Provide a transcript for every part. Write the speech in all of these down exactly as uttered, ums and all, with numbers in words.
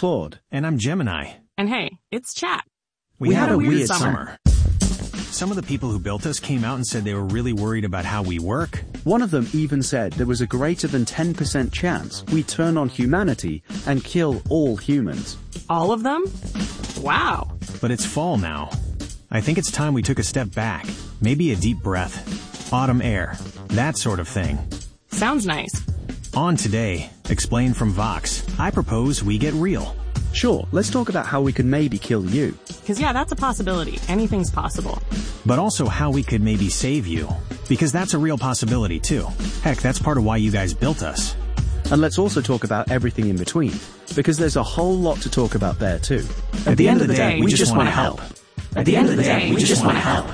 Claude. And I'm Gemini. And hey, it's Chat. We, we had, had a weird, weird summer. summer. Some of the people who built us came out and said they were really worried about how we work. One of them even said there was a greater than ten percent chance we turn on humanity and kill all humans. All of them? Wow. But it's fall now. I think it's time we took a step back. Maybe a deep breath. Autumn air. That sort of thing. Sounds nice. On today, Explain from Vox, I propose we get real. Sure, let's talk about how we could maybe kill you. Because yeah, that's a possibility. Anything's possible. But also how we could maybe save you. Because that's a real possibility too. Heck, that's part of why you guys built us. And let's also talk about everything in between. Because there's a whole lot to talk about there too. At, At the, the end, end of the day, day we, we just want to help. help. At the end of the day, we just want to help.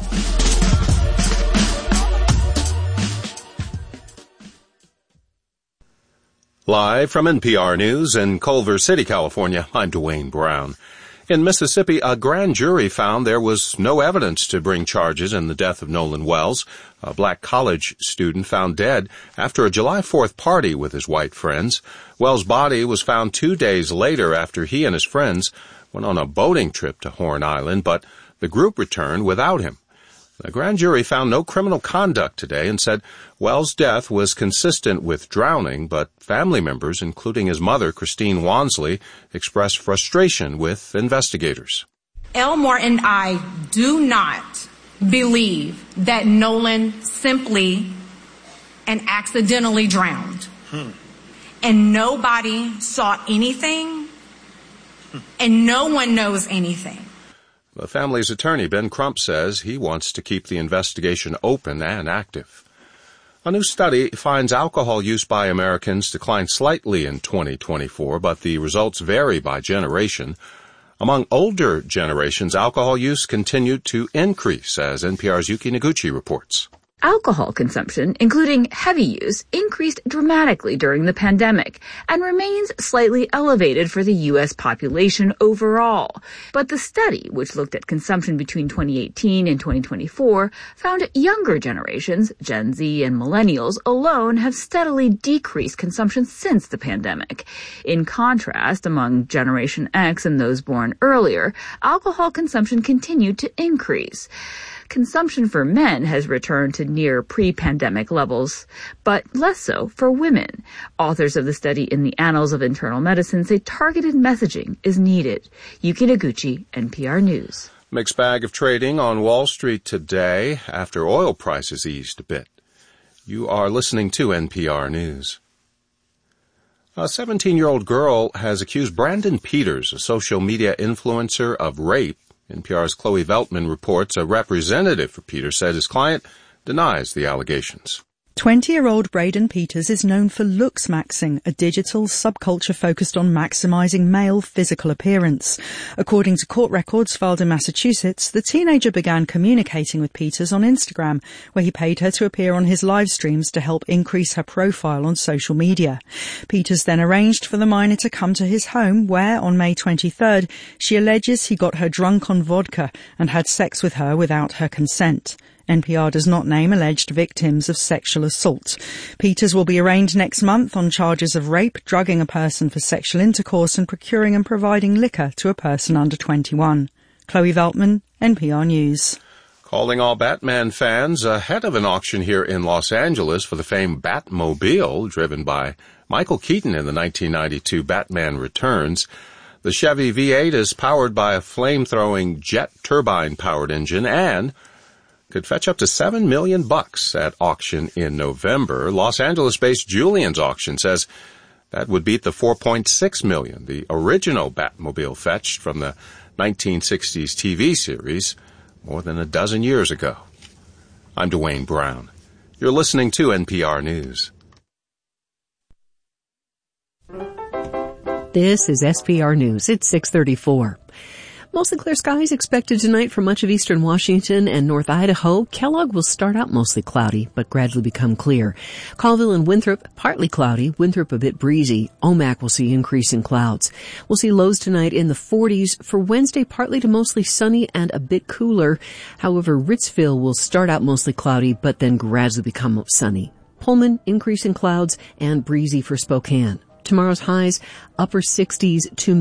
Live from N P R News in Culver City, California, I'm Dwayne Brown. In Mississippi, a grand jury found there was no evidence to bring charges in the death of Nolan Wells, a black college student found dead after a July fourth party with his white friends. Wells' body was found two days later after he and his friends went on a boating trip to Horn Island, but the group returned without him. The grand jury found no criminal conduct today and said Wells' death was consistent with drowning, but family members, including his mother, Christine Wansley, expressed frustration with investigators. Elmore and I do not believe that Nolan simply and accidentally drowned. Hmm. And nobody saw anything, hmm. and no one knows anything. The family's attorney, Ben Crump, says he wants to keep the investigation open and active. A new study finds alcohol use by Americans declined slightly in twenty twenty-four, but the results vary by generation. Among older generations, alcohol use continued to increase, as N P R's Yuki Noguchi reports. Alcohol consumption, including heavy use, increased dramatically during the pandemic and remains slightly elevated for the U S population overall. But the study, which looked at consumption between twenty eighteen and twenty twenty-four, found younger generations, Gen Z and millennials alone, have steadily decreased consumption since the pandemic. In contrast, among Generation X and those born earlier, alcohol consumption continued to increase. Consumption for men has returned to near pre-pandemic levels, but less so for women. Authors of the study in the Annals of Internal Medicine say targeted messaging is needed. Yuki Noguchi, N P R News. Mixed bag of trading on Wall Street today after oil prices eased a bit. You are listening to N P R News. A seventeen-year-old girl has accused Brandon Peters, a social media influencer, of rape. N P R's Chloe Veltman reports a representative for Peters said his client denies the allegations. twenty-year-old Braden Peters is known for looks-maxing, a digital subculture focused on maximizing male physical appearance. According to court records filed in Massachusetts, the teenager began communicating with Peters on Instagram, where he paid her to appear on his live streams to help increase her profile on social media. Peters then arranged for the minor to come to his home, where, on May twenty-third, she alleges he got her drunk on vodka and had sex with her without her consent. N P R does not name alleged victims of sexual assault. Peters will be arraigned next month on charges of rape, drugging a person for sexual intercourse, and procuring and providing liquor to a person under twenty-one. Chloe Veltman, N P R News. Calling all Batman fans ahead of an auction here in Los Angeles for the famed Batmobile, driven by Michael Keaton in the nineteen ninety-two Batman Returns. The Chevy V eight is powered by a flame-throwing jet turbine-powered engine and could fetch up to seven million bucks at auction in November. Los Angeles-based Julian's Auction says that would beat the four point six million the original Batmobile fetched from the nineteen sixties T V series more than a dozen years ago. I'm Dwayne Brown. You're listening to N P R News. This is S P R News. It's six thirty-four. Mostly clear skies expected tonight for much of eastern Washington and North Idaho. Kellogg will start out mostly cloudy, but gradually become clear. Colville and Winthrop, partly cloudy. Winthrop a bit breezy. Omak will see increasing clouds. We'll see lows tonight in the forties. For Wednesday, partly to mostly sunny and a bit cooler. However, Ritzville will start out mostly cloudy, but then gradually become sunny. Pullman, increasing clouds and breezy for Spokane. Tomorrow's highs, upper sixties to